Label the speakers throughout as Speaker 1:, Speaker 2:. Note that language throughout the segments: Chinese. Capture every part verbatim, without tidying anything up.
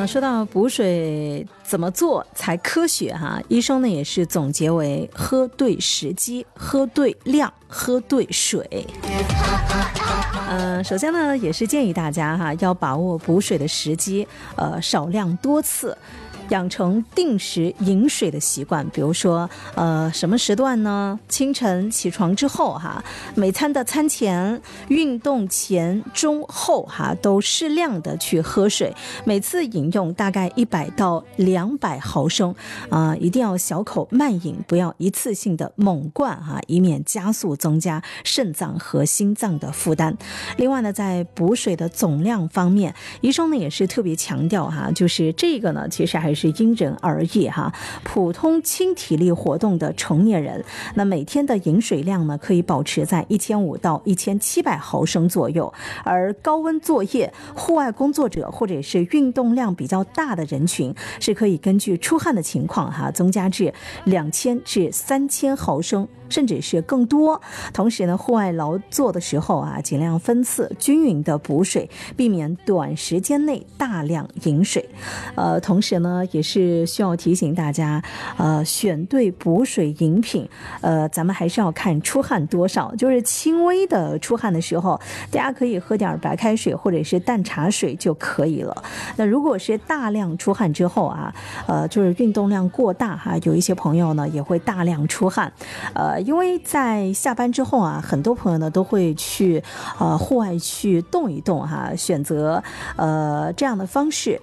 Speaker 1: 说到补水怎么做才科学哈，医生呢也是总结为喝对时机、喝对量、喝对水。嗯、呃，首先呢也是建议大家哈要把握补水的时机，呃，少量多次。养成定时饮水的习惯，比如说呃什么时段呢？清晨起床之后哈，每餐的餐前、运动前、中后哈都适量的去喝水，每次饮用大概一百到两百毫升啊、呃，一定要小口慢饮，不要一次性的猛灌哈，以免加速增加肾脏和心脏的负担。另外呢，在补水的总量方面，医生呢也是特别强调哈，就是这个呢其实还是是因人而异哈，普通轻体力活动的成年人，那每天的饮水量呢，可以保持在一千五到一千七百毫升左右。而高温作业、户外工作者或者是运动量比较大的人群，是可以根据出汗的情况哈，增加至两千至三千毫升。甚至是更多。同时呢，户外劳作的时候啊，尽量分次均匀的补水，避免短时间内大量饮水。呃，同时呢，也是需要提醒大家，呃，选对补水饮品。呃，咱们还是要看出汗多少，就是轻微的出汗的时候，大家可以喝点白开水或者是淡茶水就可以了。那如果是大量出汗之后啊，呃，就是运动量过大哈，有一些朋友呢也会大量出汗，呃。因为在下班之后啊，很多朋友呢都会去呃户外去动一动哈，选择呃这样的方式。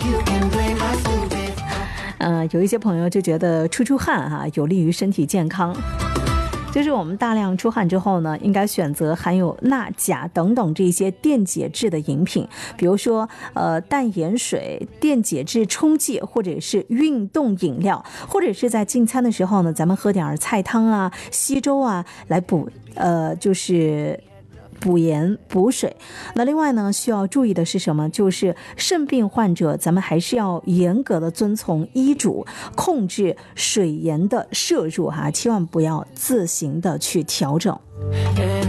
Speaker 1: 呃，有一些朋友就觉得出出汗哈有利于身体健康。就是我们大量出汗之后呢，应该选择含有钠、钾等等这些电解质的饮品，比如说呃淡盐水、电解质冲剂，或者是运动饮料，或者是在进餐的时候呢，咱们喝点菜汤啊、稀粥啊来补，呃就是补盐补水。那另外呢，需要注意的是什么？就是肾病患者，咱们还是要严格的遵从医嘱，控制水盐的摄入哈，千万不要自行的去调整。